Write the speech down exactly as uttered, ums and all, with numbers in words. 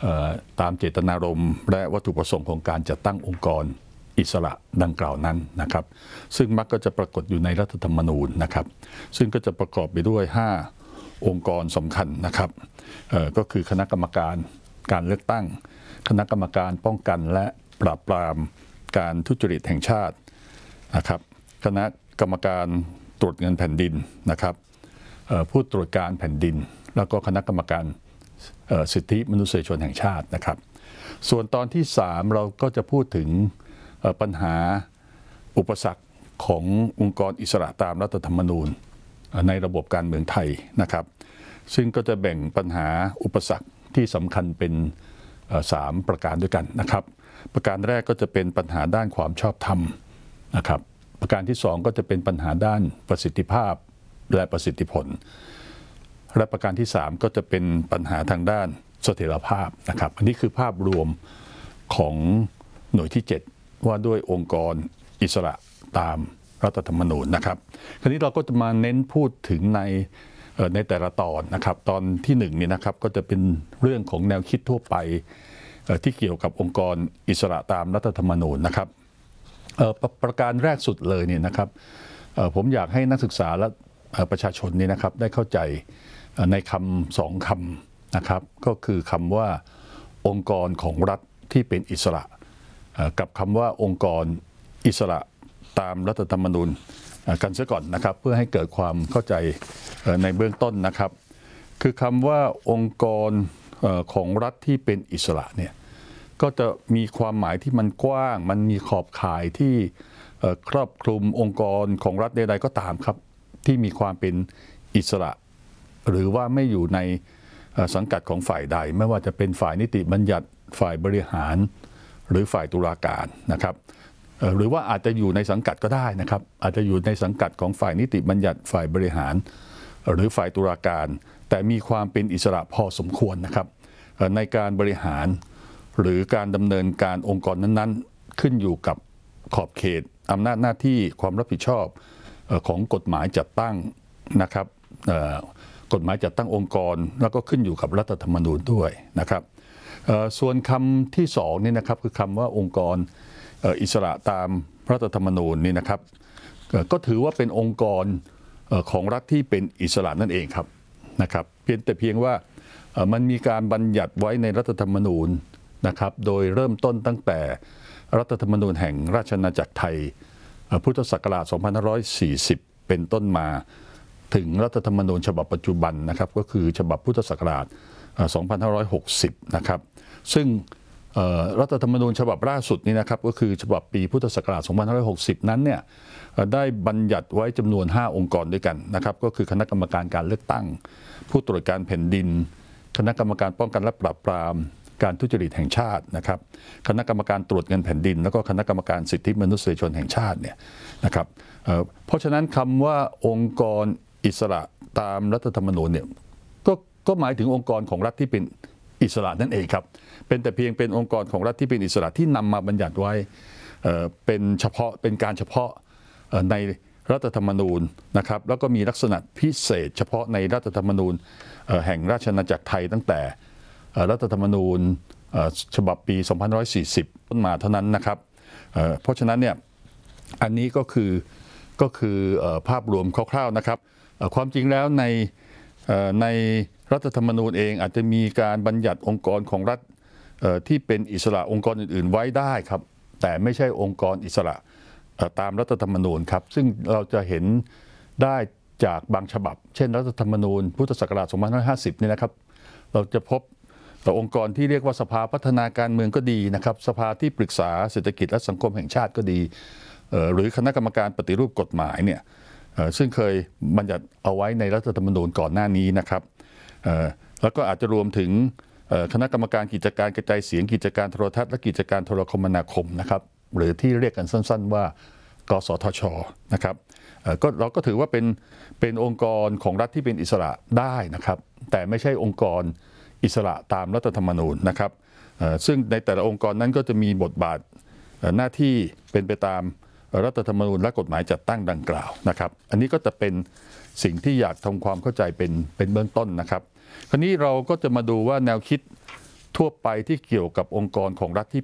ตามเจตนารมณ์และวัตถุประสงค์ของการจัดตั้งองค์กรอิสระดังกล่าวนั้นนะครับซึ่งมักก็จะปรากฏอยู่ในรัฐธรรมนูญนะครับซึ่งก็จะประกอบไปด้วยห้าองค์กรสำคัญนะครับก็คือคณะกรรมการการเลือกตั้งคณะกรรมการป้องกันและปราบปรามการทุจริตแห่งชาตินะครับคณะกรรมการตรวจเงินแผ่นดินนะครับผู้ตรวจการแผ่นดินแล้วก็คณะกรรมการสิทธิมนุษยชนแห่งชาตินะครับส่วนตอนที่สามเราก็จะพูดถึงปัญหาอุปสรรคขององค์กรอิสระตามรัฐธรรมนูญในระบบการเมืองไทยนะครับซึ่งก็จะแบ่งปัญหาอุปสรรคที่สำคัญเป็นสามประการด้วยกันนะครับประการแรกก็จะเป็นปัญหาด้านความชอบธรรมนะครับประการที่สองก็จะเป็นปัญหาด้านประสิทธิภาพและประสิทธิผลและประการที่สามก็จะเป็นปัญหาทางด้านเสถียรภาพนะครับอันนี้คือภาพรวมของหน่วยที่เจ็ดว่าด้วยองค์กรอิสระตามรัฐธรรมนูญนะครับคราวนี้เราก็จะมาเน้นพูดถึงในในแต่ละตอนนะครับตอนที่หนึ่งนี่นะครับก็จะเป็นเรื่องของแนวคิดทั่วไปที่เกี่ยวกับองค์กรอิสระตามรัฐธรรมนูญนะครับประประการแรกสุดเลยเนี่ยนะครับผมอยากให้นักศึกษาและประชาชนนี่นะครับได้เข้าใจในคำสองคำนะครับก็คือคำว่าองค์กรของรัฐที่เป็นอิสระกับคำว่าองค์กรอิสระตามรัฐธรรมนูญกันซะก่อนนะครับเพื่อให้เกิดความเข้าใจในเบื้องต้นนะครับคือคำว่าองค์กรของรัฐที่เป็นอิสระเนี่ยก็จะมีความหมายที่มันกว้างมันมีขอบข่ายที่ครอบคลุมองค์กรของรัฐใดๆก็ตามครับที่มีความเป็นอิสระหรือว่าไม่อยู่ในสังกัดของฝ่ายใดไม่ว่าจะเป็นฝ่ายนิติบัญญัติฝ่ายบริหารหรือฝ่ายตุลาการนะครับหรือว่าอาจจะอยู่ในสังกัดก็ได้นะครับอาจจะอยู่ในสังกัดของฝ่ายนิติบัญญัติฝ่ายบริหารหรือฝ่ายตุลาการแต่มีความเป็นอิสระพอสมควรนะครับในการบริหารหรือการดำเนินการองค์กรนั้นๆขึ้นอยู่กับขอบเขตอำนาจหน้าที่ความรับผิดชอบของกฎหมายจัดตั้งนะครับกฎหมายจัดตั้งองค์กรแล้วก็ขึ้นอยู่กับรัฐธรรมนูญด้วยนะครับส่วนคำที่สองนี่นะครับคือคำว่าองค์กรอิสระตามรัฐธรรมนูญนี่นะครับก็ถือว่าเป็นองค์กรของรัฐที่เป็นอิสระนั่นเองครับนะครับเพียงแต่เพียงว่ามันมีการบัญญัติไว้ในรัฐธรรมนูญนะครับโดยเริ่มต้นตั้งแต่รัฐธรรมนูญแห่งราชอาณาจักรไทยพุทธศักราช สองพันห้าร้อยสี่สิบ เป็นต้นมาถึงรัฐธรรมนูญฉบับปัจจุบันนะครับก็คือฉบับพุทธศักราช สองพันห้าร้อยหกสิบ นะครับซึ่งรัฐธรรมนูญฉบับล่าสุดนี้นะครับก็คือฉบับปีพุทธศักราช สองพันห้าร้อยหกสิบ นั้นเนี่ยได้บัญญัติไว้จำนวนห้าองค์กรด้วยกันนะครับก็คือคณะกรรมการการเลือกตั้งผู้ตรวจการแผ่นดินคณะกรรมการป้องกันและปราบปรามการทุจริตแห่งชาตินะครับคณะกรรมการตรวจเงินแผ่นดินแล้วก็คณะกรรมการสิทธิมนุษยชนแห่งชาติเนี่ยนะครับเพราะฉะนั้นคำว่าองค์กรอิสระตามรัฐธรรมนูญเนี่ยก็ก็หมายถึงองค์กรของรัฐที่เป็นอิสระนั่นเองครับเป็นแต่เพียงเป็นองค์กรของรัฐที่เป็นอิสระที่นำมาบัญญัติไว้เป็นเฉพาะเป็นการเฉพาะในรัฐธรรมนูญนะครับแล้วก็มีลักษณะพิเศษเฉพาะในรัฐธรรมนูญแห่งราชอาณาจักรไทยตั้งแต่รัฐธรรมนูญฉบับปี สองพันห้าร้อยสี่สิบ ต้นมาเท่านั้นนะครับเพราะฉะนั้นเนี่ยอันนี้ก็คือก็คือภาพรวมคร่าวๆนะครับความจริงแล้วในในรัฐธรรมนูญเองอาจจะมีการบัญญัติองค์กรของรัฐที่เป็นอิสระองค์กรอื่นๆไว้ได้ครับแต่ไม่ใช่องค์กรอิสระตามรัฐธรรมนูญครับซึ่งเราจะเห็นได้จากบางฉบับเช่นรัฐธรรมนูญพุทธศักราช สองพันห้าร้อยห้าสิบ นี่นะครับเราจะพบองค์กรที่เรียกว่าสภาพัฒนาการเมืองก็ดีนะครับสภาที่ปรึกษาเศรษฐกิจและสังคมแห่งชาติก็ดีหรือคณะกรรมการปฏิรูปกฎหมายเนี่ยซึ่งเคยบัญญัติเอาไว้ในรัฐธรรมนูญก่อนหน้านี้นะครับแล้วก็อาจจะรวมถึงคณะกรรมการกิจการกระจายเสียงกิจการโทรทัศน์และกิจการโทรคมนาคมนะครับหรือที่เรียกกันสั้นๆว่ากสทช.นะครับก็เราก็ถือว่าเป็นเป็นองค์กรของรัฐที่เป็นอิสระได้นะครับแต่ไม่ใช่องค์กรอิสระตามรัฐธรรมนูญนะครับซึ่งในแต่ละองค์กรนั้นก็จะมีบทบาทหน้าที่เป็นไปตามรัฐธรรมนูญและกฎหมายจัดตั้งดังกล่าวนะครับอันนี้ก็จะเป็นสิ่งที่อยากทำความเข้าใจเป็นเป็นเบื้องต้นนะครับคราวนี้เราก็จะมาดูว่าแนวคิดทั่วไปที่เกี่ยวกับองค์กรของรัฐที่